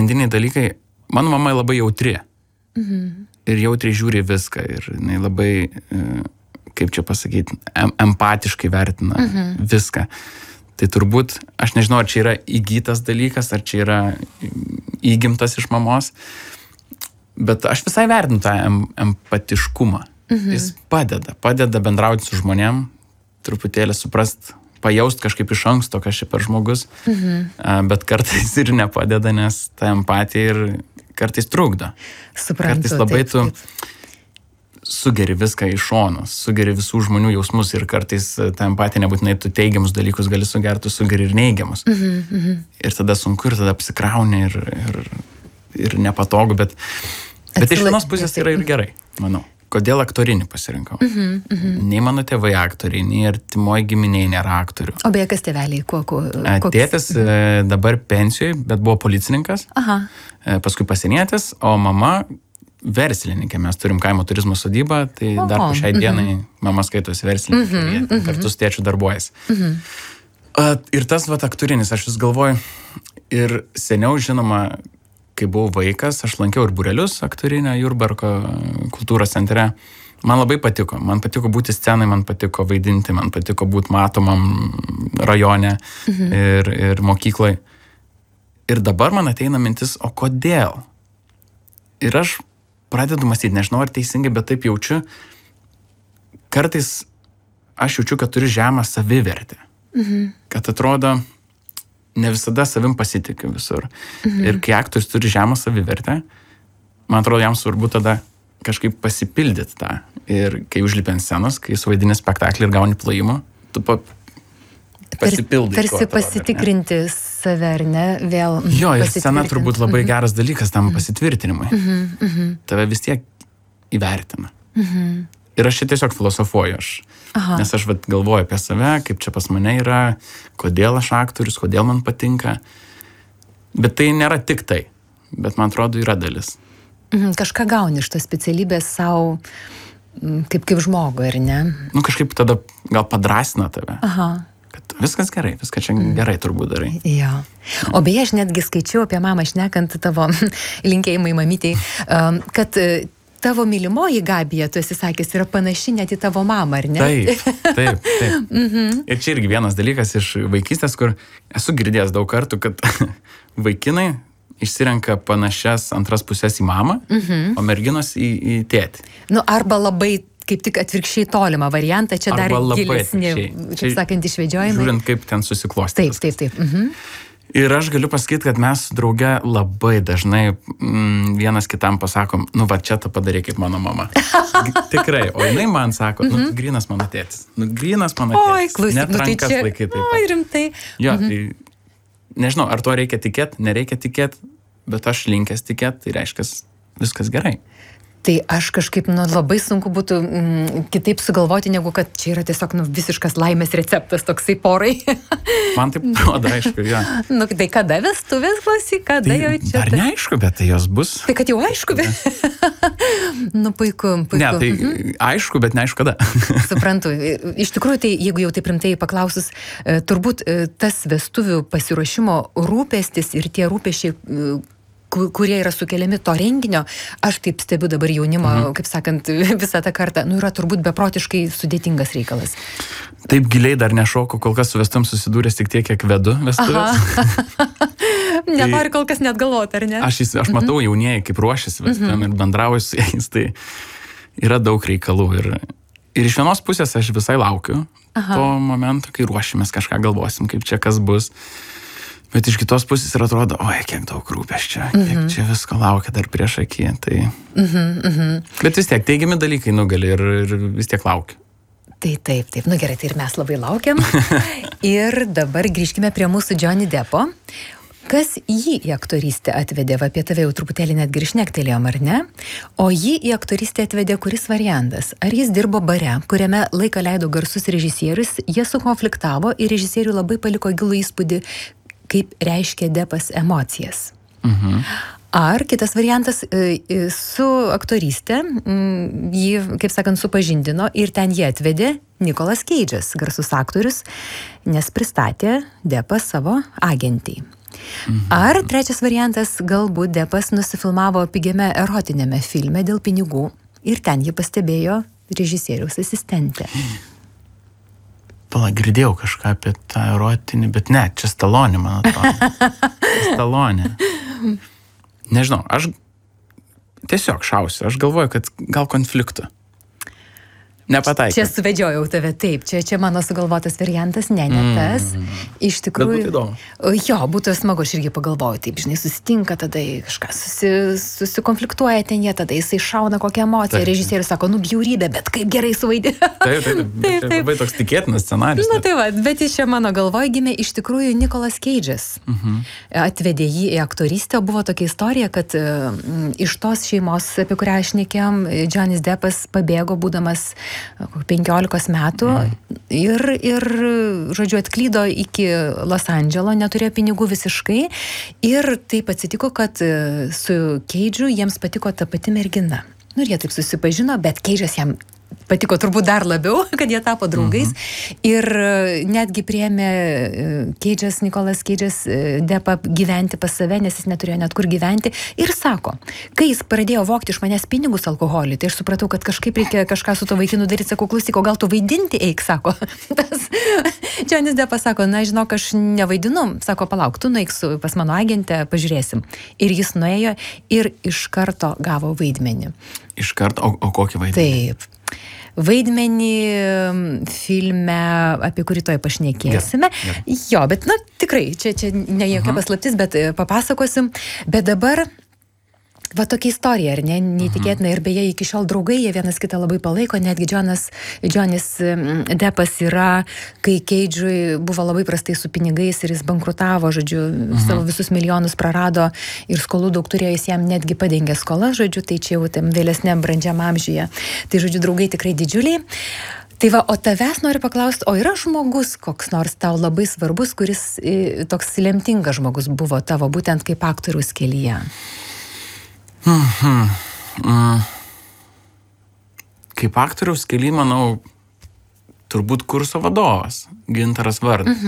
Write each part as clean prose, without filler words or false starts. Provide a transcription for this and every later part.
pagrindiniai dalykai, mano mama labai jautri. Ir jautriai žiūri viską. Ir jinai labai, kaip čia pasakyti, empatiškai vertina viską. Tai turbūt, aš nežinau, ar čia yra įgytas dalykas, ar čia yra įgimtas iš mamos, bet aš visai vertinu tą empatiškumą. Jis padeda bendrauti su žmonėm, truputėlį suprast, pajaust kažkaip iš anksto, kas čia per žmogus, bet kartais ir nepadeda, nes ta empatija ir kartais trukdo. Suprantu, kartais labai tu sugeri viską iš šono, sugeri visų žmonių jausmus ir kartais ta empatija nebūtinai tu teigiamus dalykus gali sugerti, tu sugeri ir neigiamus. Ir tada sunku, ir tada apsikrauni ir nepatogu, bet iš vienos pusės yra ir gerai, manau. Kodėl aktorinį pasirinkau? Nei mano tėvai aktoriai, nei artimoji giminiai nėra aktorių. O beje, kas tėveliai? Tėtis dabar pensijoje, bet buvo policininkas, paskui pasienietis, o mama verslininkė. Mes turim kaimo turizmo sodybą, tai dar po šiai dienai mama skaitosi verslininkė ir jie kartu su tėčiu darbuojasi. Ir tas aktorinis, aš vis galvoju, ir seniau žinoma, kai buvau vaikas, aš lankiau ir būrelius aktorinio Jurbarko kultūros centre. Man labai patiko. Man patiko būti scenai, man patiko vaidinti, man patiko būti matomam rajone ir mokykloje. Ir dabar man ateina mintis, o kodėl? Ir aš pradedu mąstyti, nežinau ar teisingai, bet taip jaučiu. Kartais aš jaučiu, kad turiu žemą savivertę. Kad atrodo, ne visada savim pasitikiu visur. Ir kai aktorius turi žemą savivertę, man atrodo, jam svarbu tada kažkaip pasipildyti tą. Ir kai užlipi ant scenos, kai suvaidini spektaklį ir gauni plojimą, tu pasipildai. Tarsi pasitikrinti save, ar ne, vėl. Jo, ir scena turbūt labai geras dalykas tam pasitvirtinimui. Tave vis tiek įvertina. Ir aš čia tiesiog filosofuoju, nes aš galvoju apie save, kaip čia pas mane yra, kodėl aš aktorius, kodėl man patinka. Bet tai nėra tik tai, bet man atrodo yra dalis. Kažką gauni iš tos specialybės savo kaip žmogui, ar ne? Kažkaip tada gal padrasina tave. Kad viskas gerai, viskas čia gerai turbūt darai. Jo. O beje, aš netgi skaičiau apie mamą, šnekant tavo linkėjimai mamytei, kad tavo mylimoji Gabija, tu esi sakęs, yra panaši net į tavo mamą, ar ne? Taip. Ir čia irgi vienas dalykas iš vaikystės, kur esu girdėjęs daug kartų, kad vaikinai išsirenka panašias antras pusės į mamą, o merginos į tėtį. Arba labai kaip tik atvirkščiai tolimą variantą, čia dar gilesnį, kaip sakant, išvedžiojimai. Žiūrint, kaip ten susiklosti. Taip. Ir aš galiu pasakyti, kad mes su drauge labai dažnai vienas kitam pasakom, čia tu padarė kaip mano mama. Tikrai, o jinai man sako, grynas mano tėtis. Grynas mano tėtis. Oi, klausyk, net rankas laikai taip. Oi, rimtai. Jo, tai nežinau, ar to reikia tikėti, nereikia tikėti, bet aš linkęs tikėti, tai reiškia viskas gerai. Tai aš kažkaip, labai sunku būtų kitaip sugalvoti, negu kad čia yra tiesiog, visiškas laimės receptas toksai porai. Man taip atrodo, aišku, jo. Tai kada vestuvės, klausyk, kada tai jau čia? Dar neaišku, bet tai jos bus. Tai kad jau aišku, bet... Puiku. Ne, tai aišku, bet neaišku kada. Suprantu. Iš tikrųjų, tai jeigu jau taip rimtai paklausus, turbūt tas vestuvių pasiruošimo rūpestis ir tie rūpesčiai, kurie yra sukeliami to renginio, aš taip stebiu dabar jaunimo, kaip sakant, visą tą kartą, yra turbūt beprotiškai sudėtingas reikalas. Taip giliai dar nešoku, kol kas su vestuvėm susidūręs tik tiek, kiek vedu vestuvės. Nenori kol kas net galvoti, ar ne? Aš matau jaunieji, kaip ruošiasi vestuvėm ir bendrauju su jais, tai yra daug reikalų. Ir iš vienos pusės aš visai laukiu to momento, kai ruošimės kažką, galvosim, kaip čia kas bus. Bet iš kitos pusės ir atrodo, kiek daug rūpesčio, kiek čia visko laukia dar prieš akį. Tai... Bet vis tiek teigiami dalykai nugali ir vis tiek laukiu. Tai taip. Gerai, tai ir mes labai laukiam. Ir dabar grįžkime prie mūsų Johnny Deppo. Kas jį į aktorystę atvedė? Apie tave jau truputėlį netgi ir šnektelėjom, ar ne? O jį į aktorystę atvedė kuris variantas? Ar jis dirbo bare, kuriame laiką leido garsus režisierius, jie sukonfliktavo ir režisieriui labai paliko gilų įspūdį, kaip reiškia Deppas emocijas. Ar kitas variantas, su aktorystė jį, kaip sakant, supažindino ir ten jį atvedė Nicolas Cage'as, garsus aktorius, nes pristatė Deppą savo agentei. Ar trečias variantas, galbūt Depas nusifilmavo pigiame erotinėme filme dėl pinigų ir ten jį pastebėjo režisieriaus asistentė. Pala, girdėjau kažką apie tą erotinį, bet ne, čia Stallone, man atrodo. Stallone. Nežinau, aš tiesiog šausiu, aš galvoju, kad gal konfliktų. Nepataikė. Čia suvedžiojau tave, taip, čia mano sugalvotas variantas, ne tas. Iš tikrųjų. Bet būtų įdomu. Jo, būtų smagu, aš irgi pagalvoju, taip, žinai, susitinka, tada kažką susikonfliktuoja ten jie, tada jisai šauna kokią emociją, režisierius sako, bjaurybė, bet kaip gerai suvaidė. Taip. Labai toks tikėtinas scenarijus. Na tai va, bet iš čia mano galvoje gimė iš tikrųjų Nicolas Cage'as. Atvedė jį į aktorystę, buvo tokia istorija, kad iš tos šeimos, apie kurią aš šnekėjom, Johnny Deppas pabėgo būdamas 15 metų ir, žodžiu, atklydo iki Los Andželo, neturėjo pinigų visiškai ir taip atsitiko, kad su Cage'u jiems patiko ta pati mergina. Ir jie taip susipažino, bet Cage'as jam patiko turbūt dar labiau, kad jie tapo draugais. Ir netgi priėmė Nicolas Cage'as Deppą gyventi pas save, nes jis neturėjo net kur gyventi. Ir sako, kai jis pradėjo vogti iš manęs pinigus alkoholį, tai aš supratau, kad kažkaip reikia kažką su to vaikinu daryti. Sakau, klausyk, o gal tu vaidinti eik, sako. Tas Johnny Deppas sako, na žinok, aš nevaidinu. Sako, palauk, tu nueik pas mano agentę, pažiūrėsim. Ir jis nuėjo ir iš karto gavo vaidmenį. Iš karto, o kokį vaidmenį? Taip. Vaidmenį filme, apie kurį toj pašnekėsime. Jo, bet, tikrai, čia ne jokia paslaptis, bet papasakosim. Bet dabar, va tokia istorija, ar ne, neįtikėtina. Ir beje, iki šiol draugai, jie vienas kitą labai palaiko. Netgi Johnny's Deppas yra, kai Cage'ui buvo labai prastai su pinigais ir jis bankrutavo, žodžiu, savo visus milijonus prarado ir skolų daug turėjo, jis jam netgi padengė skolą, žodžiu, tai čia jau tam vėlesniam brandžiam amžiuje. Tai, žodžiu, draugai tikrai didžiuliai. Tai va, o tavęs noriu paklausti, o yra žmogus koks nors tau labai svarbus, kuris toks lemtingas žmogus buvo tavo, būtent kaip aktoriaus kelyje? Kaip aktoriaus kely, manau, turbūt kurso vadovas, Gintaras Varnas.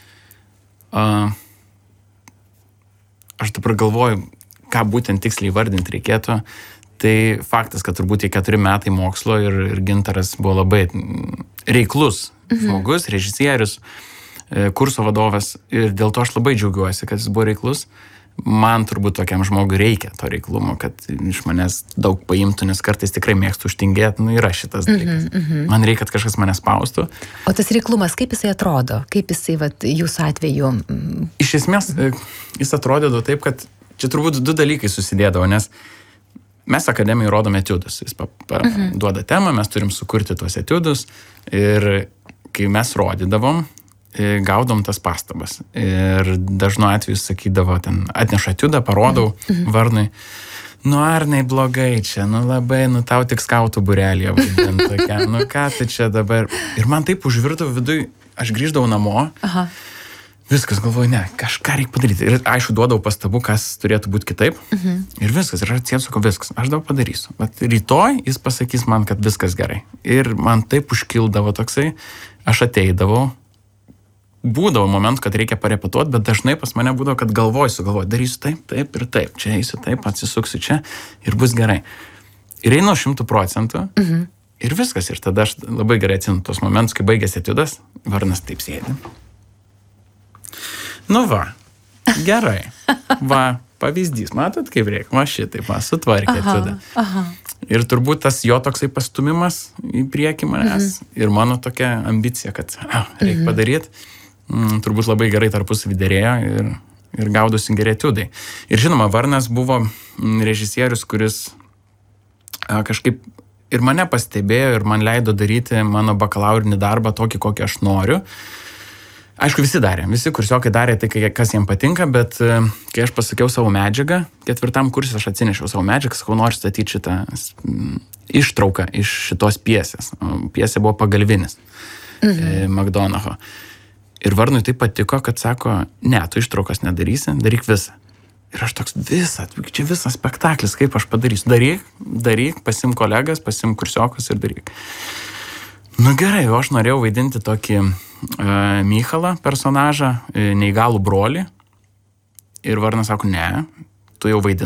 Aš dabar galvoju, ką būtent tiksliai vardinti reikėtų. Tai faktas, kad turbūt tie 4 metai mokslo ir Gintaras buvo labai reiklus žmogus, režisierius, kurso vadovas. Ir dėl to aš labai džiaugiuosi, kad jis buvo reiklus. Man turbūt tokiam žmogui reikia to reiklumo, kad iš manęs daug paimtų, nes kartais tikrai mėgstu užtingėti, yra šitas dalykas. Man reikia, kad kažkas mane spaustų. O tas reiklumas, kaip jisai atrodo? Kaip jisai, jūsų atveju? Iš esmės, jis atrodydavo taip, kad čia turbūt 2 dalykai susidėdavo, nes mes akademijoje rodome etiudus. Jis duoda temą, mes turim sukurti tuos etiudus ir kai mes rodydavom, gaudom tas pastabas. Ir dažnu atveju sakydavo, ten atneša etiudą, parodau Varnui. Arnai, blogai čia, labai, tau tik skautų būrelėje vaidint tokia, ką tai čia dabar. Ir man taip užvirto viduj, aš grįždavau namo, viskas galvoju, ne, kažką reikia padaryti. Ir aišku, duodavau pastabų, kas turėtų būti kitaip. Ir viskas, ir aš atsiemsakau, viskas, aš dabar padarysiu. Bet rytoj jis pasakys man, kad viskas gerai. Ir man taip užkildavo toksai, aš ateidavau, būdavo momentų, kad reikia parepetuoti, bet dažnai pas mane būdavo, kad galvoju, darysiu taip, taip ir taip, čia eisiu taip, atsisuksiu čia ir bus gerai. Ir einu 100%. Ir viskas, ir tada aš labai gerai atsimenu tos momentus, kai baigėsi etiudas, Varnas taip sėdi. Gerai. Pavyzdys, matot, kaip reikia, šitaip, sutvarkė etiudą. Ir turbūt tas jo toksai pastumimas į priekį manęs ir mano tokia ambicija, kad reikia padaryti, turbūt labai gerai tarpusavy derėjo ir gaudosi geri etiudai. Ir žinoma, Varnas buvo režisierius, kuris kažkaip ir mane pastebėjo ir man leido daryti mano bakalaurinį darbą tokį, kokį aš noriu. Aišku, visi darė, visi kursiokai darė tai, kas jiems patinka, bet kai aš pasakiau savo medžiagą, 4 kursui aš atsinešiau savo medžiagą, sakau, noriu statyti šitą ištrauką iš šitos piesės. Piesė buvo Pagalvinis Makdonacho. Ir Varnui tai patiko, kad sako, ne, tu ištraukos nedarysi, daryk visą. Ir aš toks, čia visas spektaklis, kaip aš padarysiu. Daryk, pasim kolegas, pasim kursiokus ir daryk. Gerai, aš norėjau vaidinti tokį Michalą personažą, neįgalų brolį. Ir Varnas sako, ne, tu jau vaidinai